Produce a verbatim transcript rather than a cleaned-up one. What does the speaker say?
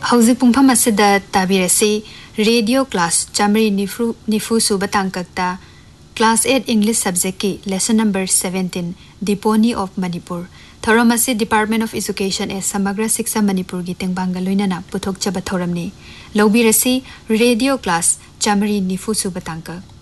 हौजिक पुंगफम असिदा ताबिरसी radio class Chamari निफु निफु सुबा तांककता class eight English subject की lesson number seventeen डिपोनी of Manipur थौरमसी department of education ए समग्र शिक्षा मणिपुर की तेंबांगा लोइनाना पुथोकचबा थौरमनी लौबिरसी रेडियो क्लास चामरी निफु सुबा तांकक